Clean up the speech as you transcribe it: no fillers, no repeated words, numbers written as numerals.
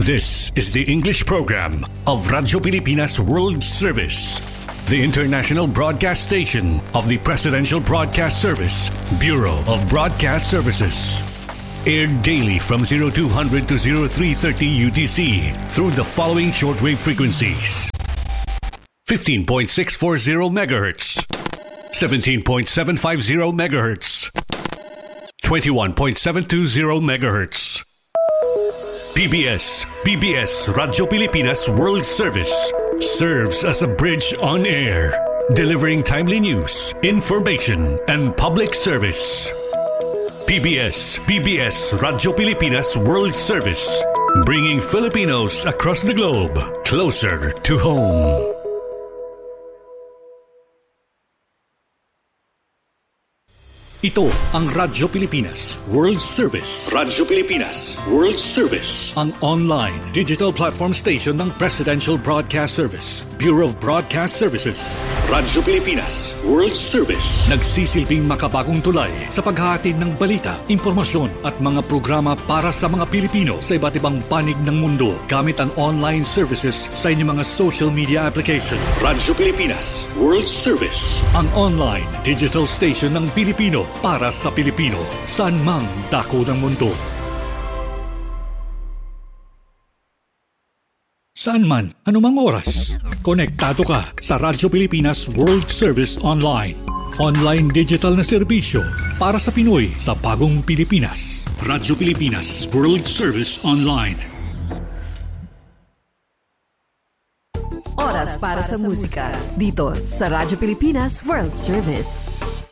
This is the English program of Radyo Pilipinas World Service, the international broadcast station of the Presidential Broadcast Service, Bureau of Broadcast Services. Aired daily from 0200 to 0330 UTC through the following shortwave frequencies: 15.640 MHz, 17.750 MHz, 21.720 MHz. PBS Radyo Pilipinas World Service serves as a bridge on air, delivering timely news, information, and public service. PBS Radyo Pilipinas World Service, bringing Filipinos across the globe closer to home. Ito ang Radyo Pilipinas World Service. Radyo Pilipinas World Service, ang online digital platform station ng Presidential Broadcast Service, Bureau of Broadcast Services. Radyo Pilipinas World Service, nagsisilbing makabagong tulay sa paghahatid ng balita, impormasyon at mga programa para sa mga Pilipino sa iba't ibang panig ng mundo gamit ang online services sa inyong mga social media application. Radyo Pilipinas World Service, ang online digital station ng Pilipino para sa Pilipino, saan mang dako ng mundo. Saan man, anumang oras, konektado ka sa Radyo Pilipinas World Service Online. Online digital na serbisyo para sa Pinoy sa bagong Pilipinas. Radyo Pilipinas World Service Online. Oras para sa musika dito sa Radyo Pilipinas World Service.